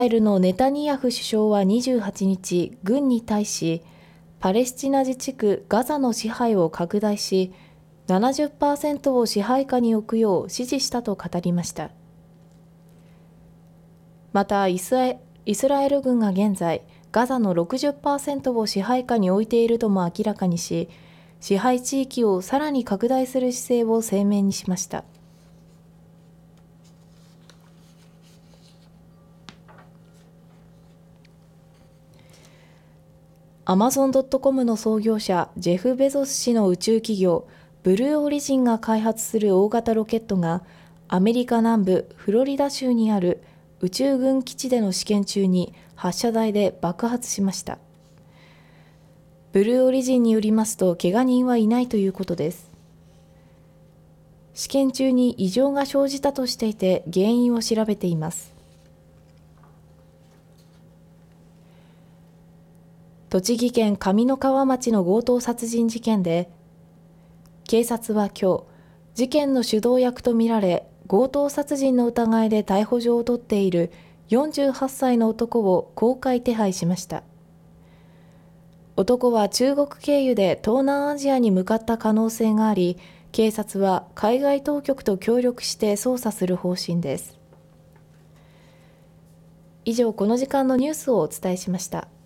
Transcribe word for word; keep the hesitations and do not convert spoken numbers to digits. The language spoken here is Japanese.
イスラエルのネタニヤフ首相はにじゅうはちにち、軍に対し、パレスチナ自治区ガザの支配を拡大し、ななじゅっパーセント を支配下に置くよう指示したと語りました。またイスラエ、イスラエル軍が現在、ガザの ろくじゅっパーセント を支配下に置いているとも明らかにし、支配地域をさらに拡大する姿勢を鮮明にしました。アマゾンドットコム の創業者、ジェフ・ベゾス氏の宇宙企業、ブルーオリジンが開発する大型ロケットが、アメリカ南部フロリダ州にある宇宙軍基地での試験中に発射台で爆発しました。ブルーオリジンによりますと、怪我人はいないということです。試験中に異常が生じたとしていて、原因を調べています。栃木県上三川町の強盗殺人事件で、警察は今日、事件の主導役とみられ、強盗殺人の疑いで逮捕状を取っているよんじゅうはっさいの男を公開手配しました。男は中国経由で東南アジアに向かった可能性があり、警察は海外当局と協力して捜査する方針です。以上、この時間のニュースをお伝えしました。